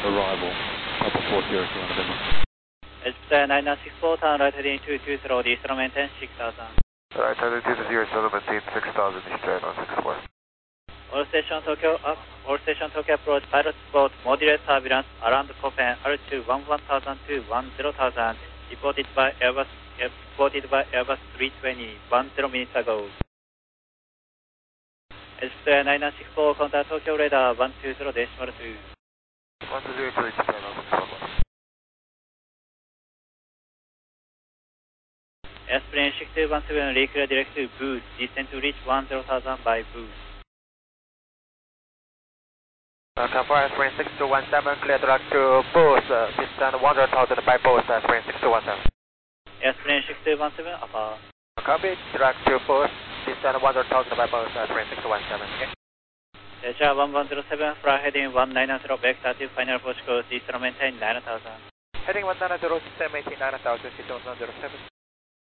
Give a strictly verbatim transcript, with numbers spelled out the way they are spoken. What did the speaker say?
arrival, Papa four zero two November. Air nine nine six four, turn right heading two two zero, Eastern maintain six thousand. Right, heading two zero zero, maintain six thousand, Eastern nine six four. All station Tokyo up, all station Tokyo approach, pilot spot, moderate turbulence around Copen, altitude one one thousand to one zero thousand, reported by Airbus, reported by Airbus three twenty, one zero minutes ago. Air nine nine six four, contact Tokyo radar one two zero decimal two. one two zero two, Eastern nine six four. Airplane six two one seven, reclear direct to boost, descend to reach one zero thousand by boost. Welcome for Airplane six two one seven, clear direct to boost, uh, descend one zero thousand by boost, Airplane six two one seven. Airplane six two one seven, upper. Copy, direct to boost, descend one zero thousand by boost, Airplane six two one seven, okay? Delta one one zero seven, fly heading one nine zero, back thirty, final approach course, Eastern maintain nine thousand. Heading one nine zero, system maintain nine thousand, Eastern one zero seven.